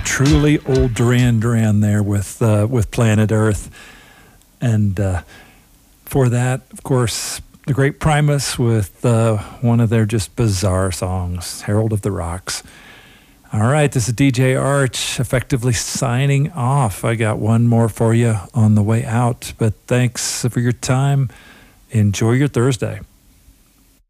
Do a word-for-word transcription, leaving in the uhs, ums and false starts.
truly old Duran Duran there with uh, with Planet Earth. And uh, for that, of course, the great Primus with uh, one of their just bizarre songs, Herald of the Rocks. All right, this is D J Arch effectively signing off. I got one more for you on the way out, but thanks for your time. Enjoy your Thursday.